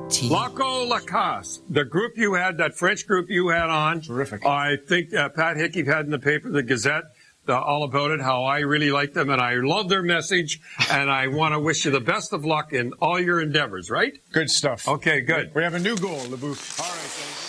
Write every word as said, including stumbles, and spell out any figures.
Tea. Laco Lacasse, the group you had, that French group you had on. Terrific. I think uh, Pat Hickey had in the paper, the Gazette, uh, all about it, how I really like them, and I love their message, and I want to wish you the best of luck in all your endeavors, right? Good stuff. Okay, good. We have a new goal, LeBouf. All right, thank you.